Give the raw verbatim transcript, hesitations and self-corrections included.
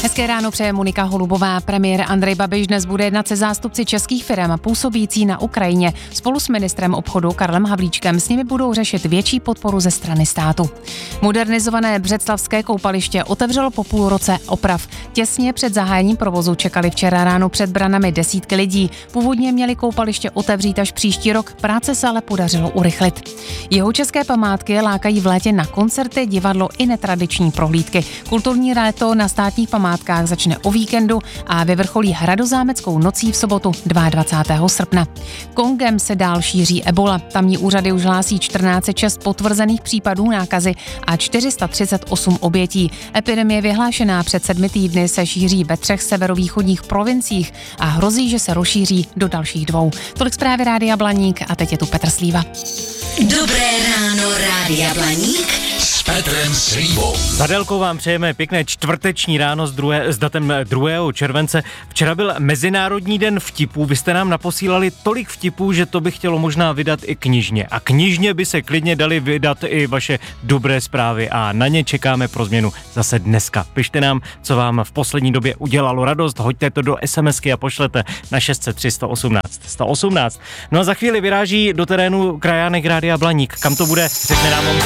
Hezké ráno přeje Monika Holubová. Premiér Andrej Babiš dnes bude jednat se zástupci českých firem působící na Ukrajině. Spolu s ministrem obchodu Karlem Havlíčkem s nimi budou řešit větší podporu ze strany státu. Modernizované břeclavské koupaliště otevřelo po půl roce oprav. Těsně před zahájením provozu čekali včera ráno před branami desítky lidí. Původně měli koupaliště otevřít až příští rok, práce se ale podařilo urychlit. Jihočeské památky lákají v létě na koncerty, divadlo i netradiční prohlídky. Kulturní léto na státních památkách začne o víkendu a vyvrcholí Hradozámeckou nocí v sobotu dvacátého druhého srpna. Kongem se dál šíří ebola. Tamní úřady už hlásí čtrnáct set šest potvrzených případů nákazy a čtyři sta třicet osm obětí. Epidemie vyhlášená před sedmi týdny se šíří ve třech severovýchodních provinciích a hrozí, že se rozšíří do dalších dvou. Tolik zprávy Rádia Blaník a teď je tu Petr Slíva. Dobré ráno, Rádia Blaník s Petrem Slívou. S Adelkou vám přejeme pěkné čtvrteční ráno s, druhé, s datem druhého července. Včera byl Mezinárodní den vtipů. Vy jste nám naposílali tolik vtipů, že to by chtělo možná vydat i knižně. A knižně by se klidně dali vydat i vaše dobré zprávy a na ně čekáme pro změnu zase dneska. Pište nám, co vám v poslední době udělalo radost, hoďte to do SMSky a pošlete na šest set tři sto osmnáct sto osmnáct. No a za chvíli vyráží do terénu krajánek Rádia Blaník. Kam to bude, řekne nám on